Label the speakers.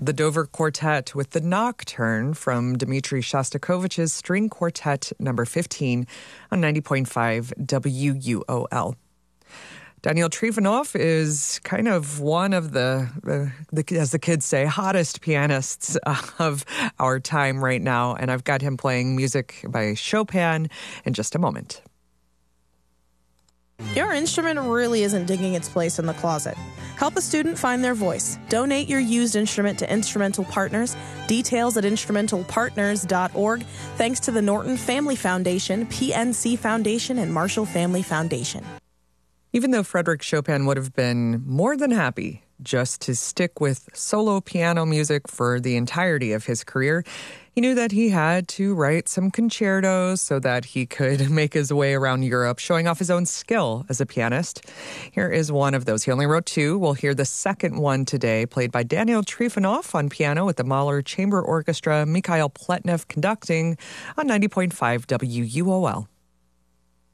Speaker 1: The Dover Quartet with the Nocturne from Dmitri Shostakovich's String Quartet number 15 on 90.5 WUOL. Daniel Trifonov is kind of one of the, as the kids say, hottest pianists of our time right now, and I've got him playing music by Chopin in just a moment.
Speaker 2: Your instrument really isn't digging its place in the closet. Help a student find their voice. Donate your used instrument to Instrumental Partners. Details at instrumentalpartners.org. Thanks to the Norton Family Foundation, PNC Foundation, and Marshall Family Foundation.
Speaker 1: Even though Frédéric Chopin would have been more than happy just to stick with solo piano music for the entirety of his career, he knew that he had to write some concertos so that he could make his way around Europe, showing off his own skill as a pianist. Here is one of those. He only wrote two. We'll hear the second one today, played by Daniel Trifonov on piano with the Mahler Chamber Orchestra, Mikhail Pletnev conducting on 90.5 WUOL.